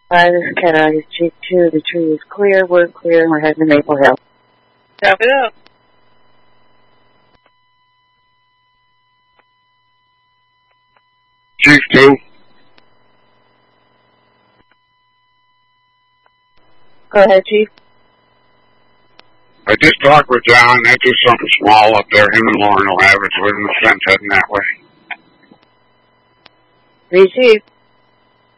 Hi, this is Cat August Chief 2. The tree is clear, we're clear, and we're heading to Maple Hill. Copy that. Chief 2. Go ahead, Chief. I just talked with John. That's just something small up there. Him and Lauren will have it. It's within the fence heading that way. Read, Chief.